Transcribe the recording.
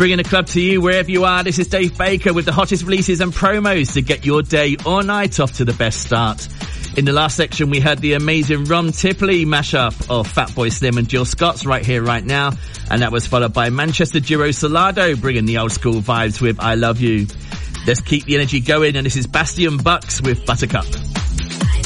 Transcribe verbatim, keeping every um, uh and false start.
Bringing the club to you wherever you are. This is Dave Baker with the hottest releases and promos to get your day or night off to the best start. In the last section, we had the amazing Ron Tipley mashup of Fatboy Slim and Jill Scott's Right Here, Right Now. And that was followed by Manchester duo Solado bringing the old school vibes with I Love You. Let's keep the energy going, and this is Bastian Bucks with Buttercup.